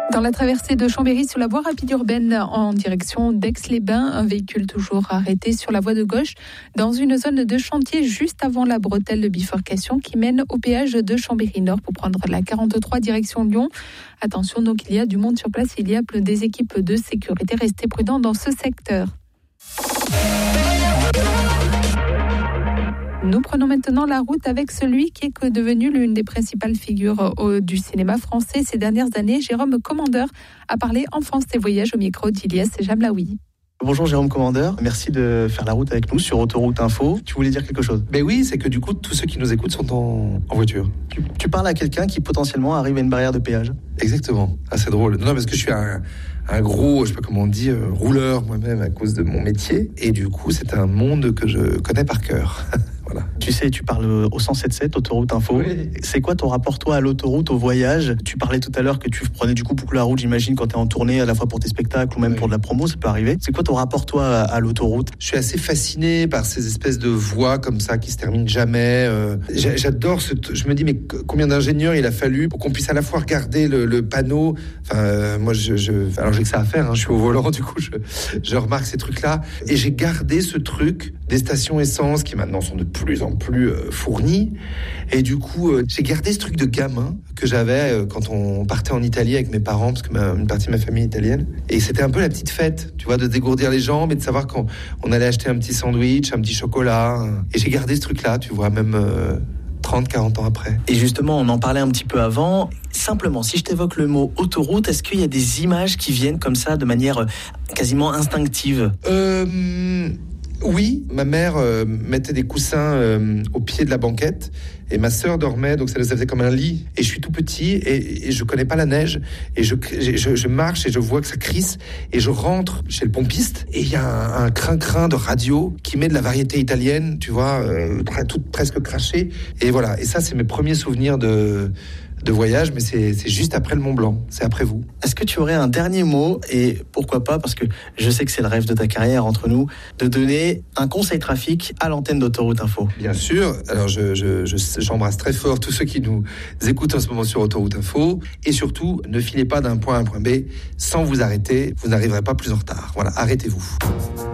Dans la traversée de Chambéry sur la voie rapide urbaine en direction d'Aix-les-Bains, un véhicule toujours arrêté sur la voie de gauche dans une zone de chantier juste avant la bretelle de bifurcation qui mène au péage de Chambéry-Nord pour prendre la 43 direction Lyon. Attention, donc il y a du monde sur place, il y a des équipes de sécurité. Restez prudents dans ce secteur. Nous prenons maintenant la route avec celui qui est devenu l'une des principales figures du cinéma français ces dernières années. Jérôme Commandeur a parlé enfance et voyages au micro d'Ilyes Jamlaoui. Bonjour Jérôme Commandeur, merci de faire la route avec nous sur Autoroute Info. Tu voulais dire quelque chose ? Ben oui, c'est que du coup, tous ceux qui nous écoutent sont en voiture. Tu parles à quelqu'un qui potentiellement arrive à une barrière de péage. Exactement, c'est drôle. Non, parce que je suis un gros, je sais pas comment on dit, rouleur moi-même à cause de mon métier. Et du coup, c'est un monde que je connais par cœur. Voilà. Tu sais, tu parles au 107.7, Autoroute Info. Oui. C'est quoi ton rapport, toi, à l'autoroute, au voyage ? Tu parlais tout à l'heure que tu prenais du coup beaucoup la route, j'imagine, quand tu es en tournée, à la fois pour tes spectacles ou même pour de la promo, ça peut arriver. C'est quoi ton rapport, toi, à l'autoroute ? Je suis assez fasciné par ces espèces de voies comme ça qui se terminent jamais. J'adore je me dis, mais combien d'ingénieurs il a fallu pour qu'on puisse à la fois regarder le panneau. Enfin, moi, alors j'ai que ça à faire, je suis au volant, du coup, je remarque ces trucs-là. Et j'ai gardé ce truc des stations essence qui maintenant sont de plus en plus fournies. Et du coup, j'ai gardé ce truc de gamin que j'avais quand on partait en Italie avec mes parents, parce que une partie de ma famille est italienne. Et c'était un peu la petite fête, tu vois, de dégourdir les jambes et de savoir qu'on allait acheter un petit sandwich, un petit chocolat. Et j'ai gardé ce truc-là, tu vois, même 30, 40 ans après. Et justement, on en parlait un petit peu avant. Simplement, si je t'évoque le mot autoroute, est-ce qu'il y a des images qui viennent comme ça de manière quasiment instinctive ? Oui, ma mère mettait des coussins au pied de la banquette et ma sœur dormait, donc ça faisait comme un lit. Et je suis tout petit et je connais pas la neige et je marche et je vois que ça crisse et je rentre chez le pompiste et il y a un crin-crin de radio qui met de la variété italienne, tu vois, toute presque crachée. Et voilà, et ça c'est mes premiers souvenirs de voyage, mais c'est juste après le Mont Blanc, c'est après vous. Est-ce que tu aurais un dernier mot, et pourquoi pas, parce que je sais que c'est le rêve de ta carrière entre nous, de donner un conseil trafic à l'antenne d'Autoroute Info ? Bien sûr, alors j'embrasse très fort tous ceux qui nous écoutent en ce moment sur Autoroute Info, et surtout, ne filez pas d'un point A à un point B sans vous arrêter, vous n'arriverez pas plus en retard. Voilà, arrêtez-vous.